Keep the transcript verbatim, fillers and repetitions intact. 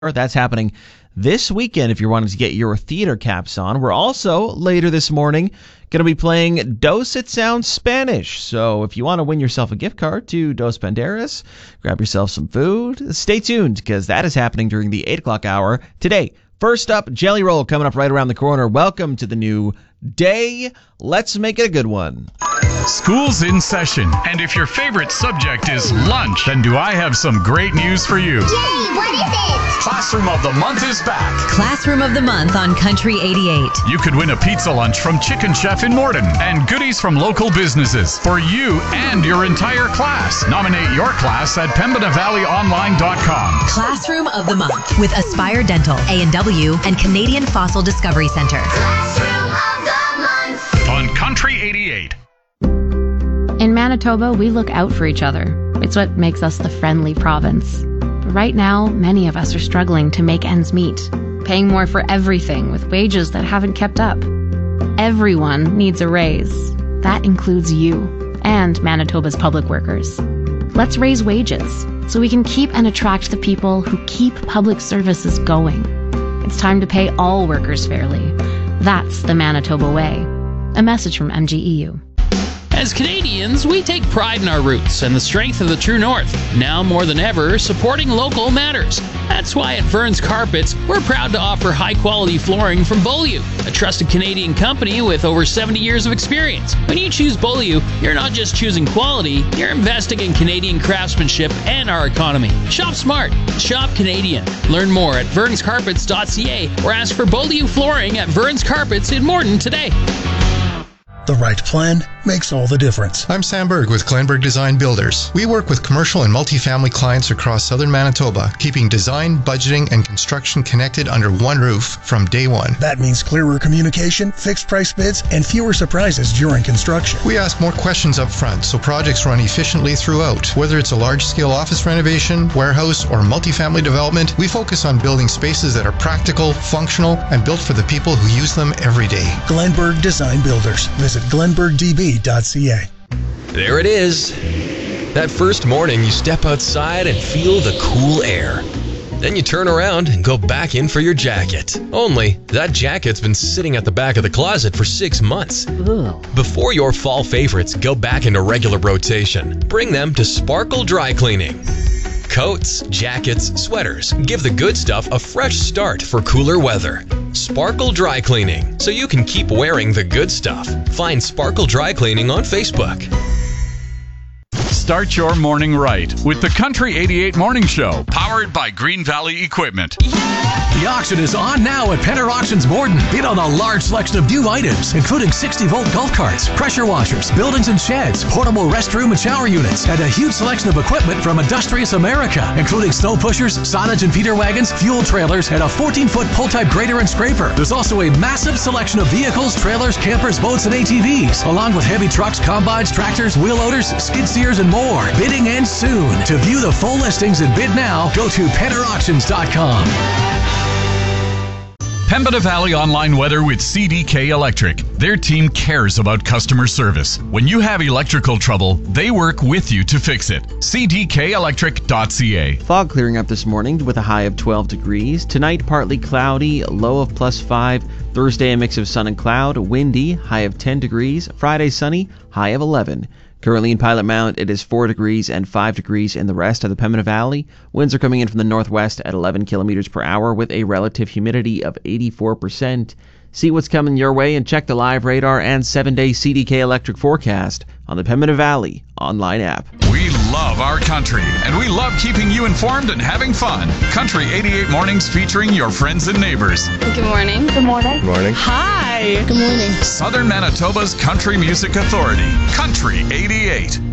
That's happening this weekend if you're wanting to get your theater caps on. We're also, later this morning, going to be playing Dos It Sounds Spanish. So if you want to win yourself a gift card to Dos Banderas, grab yourself some food, stay tuned because that is happening during the eight o'clock hour today. First up, Jelly Roll coming up right around the corner. Welcome to the new day. Let's make it a good one. School's in session, and if your favorite subject is lunch, then do I have some great news for you. Yay, what is it? Classroom of the Month is back. Classroom of the Month on Country eighty-eight. You could win a pizza lunch from Chicken Chef in Morden and goodies from local businesses for you and your entire class. Nominate your class at pembina valley online dot com. Classroom of the Month with Aspire Dental, A and W, and Canadian Fossil Discovery Center. Classroom of the Month On Country eighty-eight. In Manitoba, we look out for each other. It's what makes us the friendly province. But right now, many of us are struggling to make ends meet, paying more for everything with wages that haven't kept up. Everyone needs a raise. That includes you and Manitoba's public workers. Let's raise wages so we can keep and attract the people who keep public services going. It's time to pay all workers fairly. That's the Manitoba way. A message from M G E U. As Canadians, we take pride in our roots and the strength of the true north. Now more than ever, supporting local matters. That's why at Vern's Carpets, we're proud to offer high-quality flooring from Beaulieu, a trusted Canadian company with over seventy years of experience. When you choose Beaulieu, you're not just choosing quality, you're investing in Canadian craftsmanship and our economy. Shop smart. Shop Canadian. Learn more at verns carpets dot c a or ask for Beaulieu flooring at Vern's Carpets in Morden today. The right plan makes all the difference. I'm Sam Berg with Glenberg Design Builders. We work with commercial and multifamily clients across southern Manitoba, keeping design, budgeting, and construction connected under one roof from day one. That means clearer communication, fixed price bids, and fewer surprises during construction. We ask more questions up front so projects run efficiently throughout. Whether it's a large-scale office renovation, warehouse, or multifamily development, we focus on building spaces that are practical, functional, and built for the people who use them every day. Glenberg Design Builders. Visit glenberg d b dot c a. There it is. That first morning, you step outside and feel the cool air. Then you turn around and go back in for your jacket. Only, that jacket's been sitting at the back of the closet for six months. Ugh. Before your fall favorites go back into regular rotation, bring them to Sparkle Dry Cleaning. Coats, jackets, sweaters. Give the good stuff a fresh start for cooler weather. Sparkle Dry Cleaning, so you can keep wearing the good stuff. Find Sparkle Dry Cleaning on Facebook. Start your morning right with the Country eighty-eight Morning Show, powered by Green Valley Equipment. The auction is on now at Penner Auctions Morden. Bid on a large selection of new items, including sixty volt golf carts, pressure washers, buildings and sheds, portable restroom and shower units, and a huge selection of equipment from Industrious America, including snow pushers, silage and feeder wagons, fuel trailers, and a fourteen foot pull-type grader and scraper. There's also a massive selection of vehicles, trailers, campers, boats, and A T Vs, along with heavy trucks, combines, tractors, wheel loaders, skid steers, and more. Bidding ends soon. To view the full listings and bid now, go to penner auctions dot com. Pembina Valley Online Weather with C D K Electric. Their team cares about customer service. When you have electrical trouble, they work with you to fix it. c d k electric dot c a. Fog clearing up this morning with a high of twelve degrees. Tonight, partly cloudy, low of plus five. Thursday, a mix of sun and cloud, windy, high of ten degrees. Friday, sunny, high of eleven. Currently in Pilot Mount, it is four degrees and five degrees in the rest of the Pembina Valley. Winds are coming in from the northwest at eleven kilometers per hour with a relative humidity of eighty-four percent. See what's coming your way and check the live radar and seven-day C D K Electric forecast on the Pembina Valley online app. We love our country, and we love keeping you informed and having fun. Country eighty-eight Mornings featuring your friends and neighbors. Good morning. Good morning. Good morning. Hi. Good morning. Southern Manitoba's Country Music Authority. Country eighty-eight.